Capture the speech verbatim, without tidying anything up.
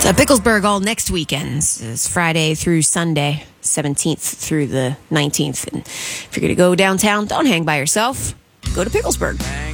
So Picklesburg all next weekend. It's Friday through Sunday, seventeenth through the nineteenth. And if you're going to go downtown, don't hang by yourself. Go to Picklesburg.